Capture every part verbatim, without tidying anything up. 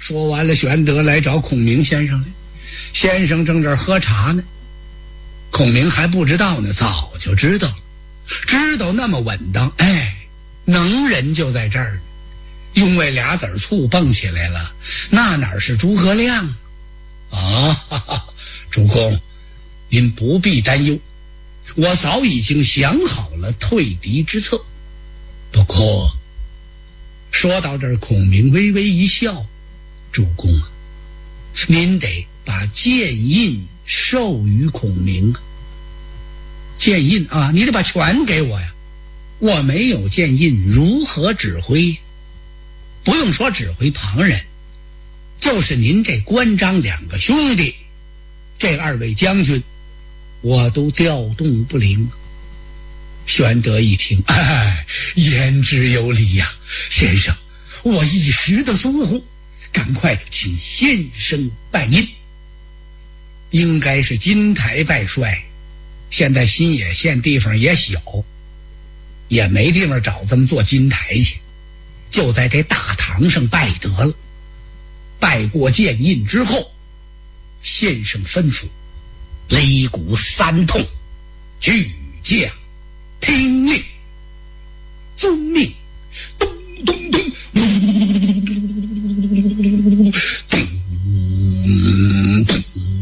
说完了，玄德来找孔明先生来，先生正这儿喝茶呢。孔明还不知道呢，早就知道了，知道那么稳当，哎，能人就在这儿，因为俩子儿醋蹦起来了，那哪是诸葛亮啊？哈哈，主公，您不必担忧，我早已经想好了退敌之策。不过说到这儿，孔明微微一笑，主公啊，您得把剑印授予孔明啊。剑印啊，你得把权给我呀，我没有剑印如何指挥？不用说指挥旁人，就是您这关张两个兄弟，这二位将军我都调动不灵。玄德一听，哎，言之有理呀，先生，我一时的疏忽，赶快请先生拜印。应该是金台拜帅，现在新野县地方也小，也没地方找这么座金台去，就在这大堂上拜得了。拜过剑印之后，先生吩咐擂鼓三通，巨将听令，遵命，咚咚咚，咚咚。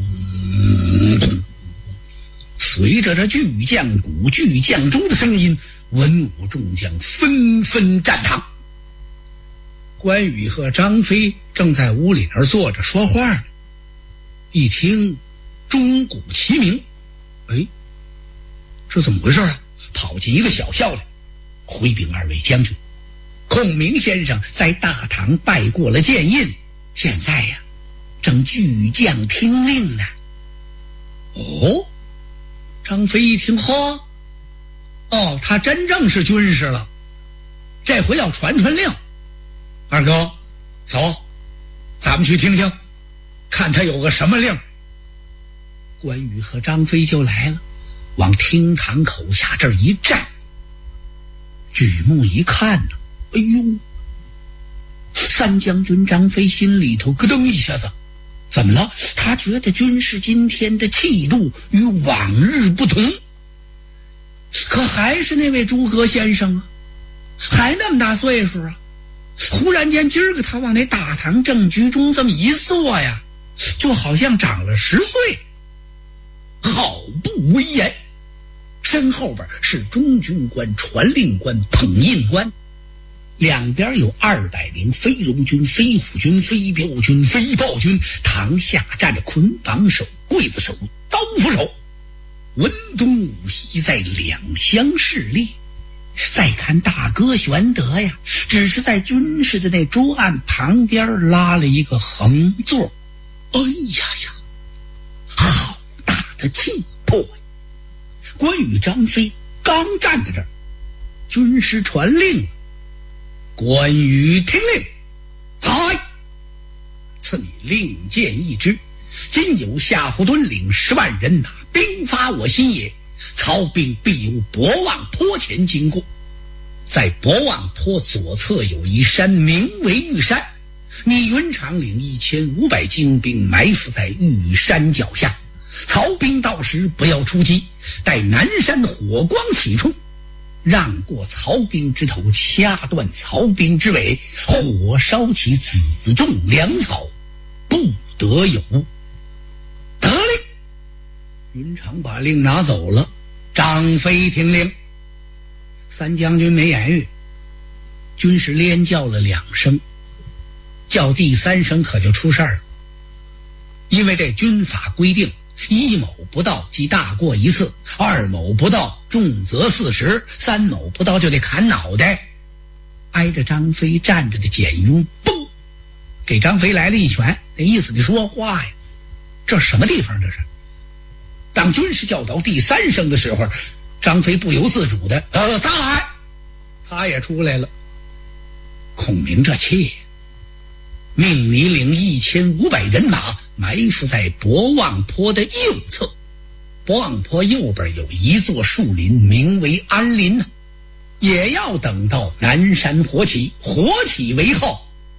随着这巨将鼓、巨将钟的声音，文武众将纷纷站堂。关羽和张飞正在屋里那儿坐着说话呢，一听钟鼓齐鸣，哎，这怎么回事啊？跑进一个小校来，回禀二位将军，孔明先生在大堂拜过了剑印，现在呀，正巨将听令呢。哦，张飞一听，呵，哦，他真正是军师了，这回要传传令。二哥，走，咱们去听听，看他有个什么令。关羽和张飞就来了，往厅堂口下这儿一站，举目一看呢，哎呦，三将军张飞心里头咯噔一下子，怎么了？他觉得军师今天的气度与往日不同，可还是那位诸葛先生啊，还那么大岁数啊。忽然间今儿个他往那大堂正局中这么一坐呀，就好像长了十岁，好不威严。身后边是中军官、传令官、捧印官，两边有二百名飞龙军、飞虎军、飞镖军、飞豹军，堂下站着捆绑手、刽子手、刀斧手，文东武西在两相势力。再看大哥玄德呀，只是在军士的那桌案旁边拉了一个横座。哎呀呀，好大的气魄呀！关羽、张飞刚站在这儿，军师传令，关羽听令，来，赐你令箭一支，今有夏侯惇领十万人马兵发我新野，曹兵必由博望坡前经过，在博望坡左侧有一山，名为玉山，你云长领一千五百精兵埋伏在玉山脚下，曹兵到时不要出击，待南山火光起冲，让过曹兵之头，掐断曹兵之尾，火烧起子种粮草，不得有误。得令。云长把令拿走了，张飞听令。三将军没言语，军士连叫了两声，叫第三声可就出事儿了。因为这军法规定，一某不到即大过一次，二某不到重则四十，三某不到就得砍脑袋。挨着张飞站着的简雍嘣给张飞来了一拳，那意思你说话呀，这什么地方这是？当军士叫到第三声的时候，张飞不由自主的呃再来，他也出来了。孔明这气，命你领一千五百人马埋伏在博望坡的右侧，博望坡右边有一座树林，名为安林呢，也要等到南山火起，火起为号，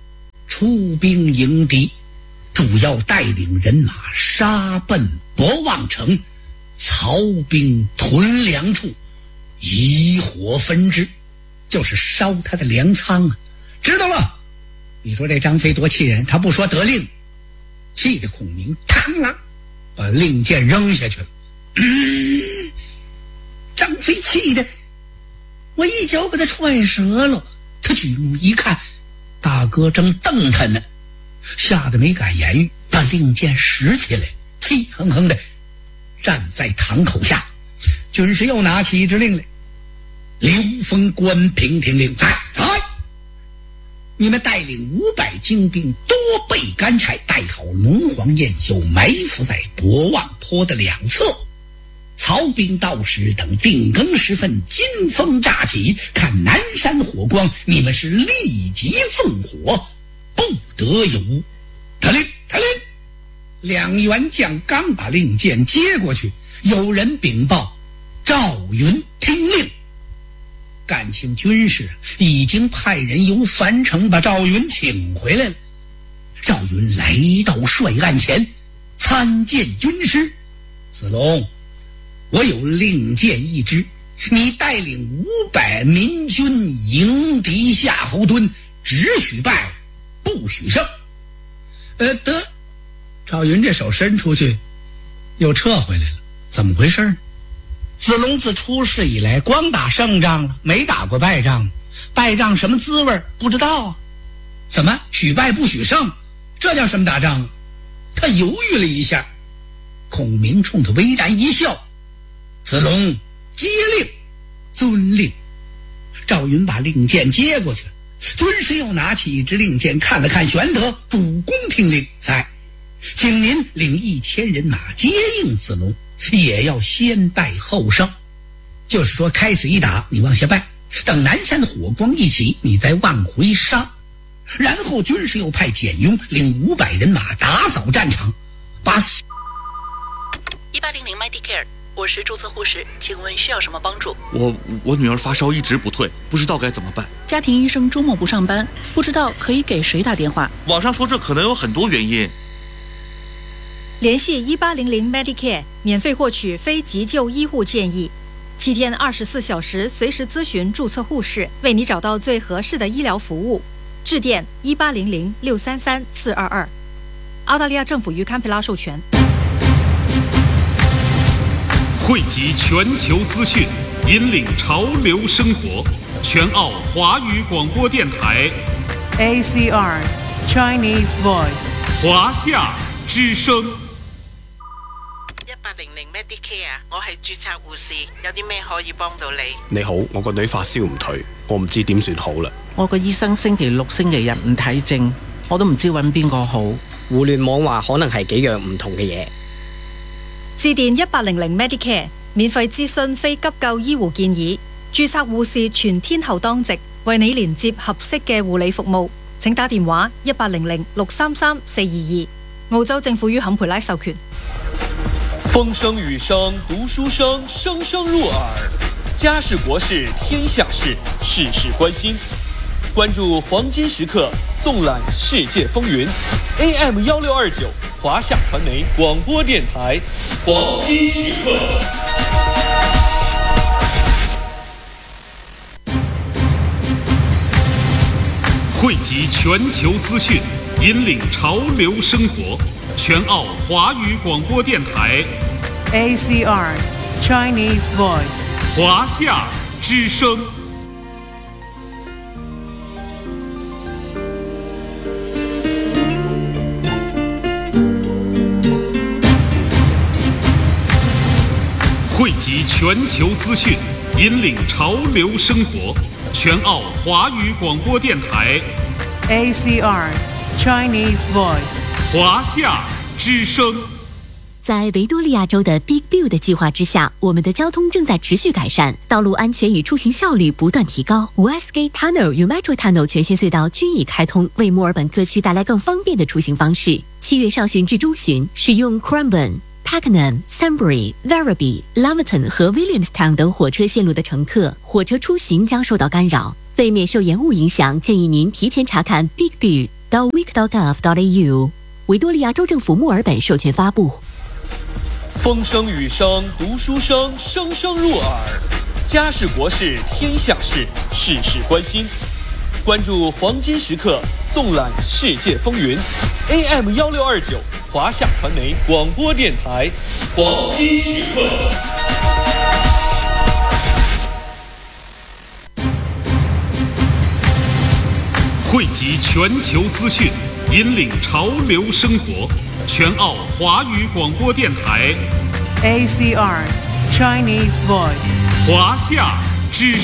出兵迎敌，主要带领人马杀奔博望城，曹兵屯粮处，以火焚之，就是烧他的粮仓啊！知道了。你说这张飞多气人，他不说得令，气得孔明嘡啷把令箭扔下去了。嗯、张飞气得我一脚把他踹折了。他举目一看，大哥正瞪他呢，吓得没敢言语，把令箭拾起来，气哼哼的站在堂口下。军师又拿起一支令来，刘封、关平听令，在在，你们带领五百精兵，多备干柴，带好龙黄焰宿，埋伏在博望坡的两侧。曹兵到时，等定更时分，金风乍起，看南山火光，你们是立即纵火，不得有误。得令，得令。两员将刚把令箭接过去，有人禀报赵云听令。感情军士已经派人由樊城把赵云请回来了。赵云来到帅案前，参见军师。子龙，我有令箭一支，你带领五百民军迎敌夏侯惇，只许败不许胜。呃，得。赵云这手伸出去又撤回来了，怎么回事呢？子龙自出世以来光打胜仗了，没打过败仗，败仗什么滋味不知道啊。怎么许败不许胜，这叫什么打仗啊？他犹豫了一下，孔明冲他微然一笑，子龙接令，遵令。赵云把令箭接过去，军师又拿起一支令箭看了看，玄德主公听令，在，请您领一千人马接应子龙，也要先败后胜。就是说开始一打你往下败，等南山的火光一起，你再往回杀。然后军师又派简雍领五百人马打扫战场，把一八零零 Medicare， 我是注册护士，请问需要什么帮助？ 我我女儿发烧一直不退，不知道该怎么办。 家庭医生周末不上班，不知道可以给谁打电话？ 网上说这可能有很多原因。 联系一八零零 Medicare， 免费获取非急救医护建议，七天二十四小时随时咨询注册护士，为你找到最合适的医疗服务。致电一八零零六三三四二二。澳大利亚政府与堪培拉授权。 汇集全球资讯，引领潮流生活。全澳华语广播电台 A C R Chinese Voice 华夏之声。 一八零零 Medicare， 我係註冊護士，有啲咩可以幫到你？ 你好，我個女發燒唔退，我唔知點算好啦。 我個醫生星期六、星期日唔睇症，我都唔知揾邊個好。 互聯網話可能係幾樣唔同嘅嘢。 致電一八零零 Medicare， 免費諮詢非急救醫護建議，註冊護士全天候當值，為你連接合適嘅護理服務。請打電話一八零零六三三四二二。澳洲政府與坎培拉授權。 風聲雨聲讀書聲，聲聲入耳。家事國事天下事，事事關心。關注黃金時刻，縱覽世界風雲。A M 一六二九，華夏傳媒廣播電台，黃金時刻。 匯集全球資訊，引領潮流生活。全澳華語廣播電台 A C R Chinese Voice 華夏之聲。匯集全球資訊，引領潮流生活。全澳華語廣播電台 A C R Chinese Voice 華夏之聲。 在维多利亚州的 Big Build 计划之下，我们的交通正在持续改善，道路安全与出行效率不断提高。Westgate Tunnel 与 Metro Tunnel 全新隧道均已开通，为墨尔本各区带来更方便的出行方式。七月上旬至中旬，使用 Cranbourne、Pakenham、Sunbury、Werribee、Laverton 和 Williamstown 等火车线路的乘客，火车出行将受到干扰。为免受延误影响，建议您提前查看 Big Build week dot gov dot a u。维多利亚州政府墨尔本授权发布。 风声雨声读书声，声声入耳。家事国事天下事，事事关心。关注黄金时刻，纵览世界风云。A M 幺六二九，华夏传媒广播电台，黄金时刻。 汇集全球资讯，引领潮流生活。全澳华语广播电台 A C R Chinese Voice， 华夏之声。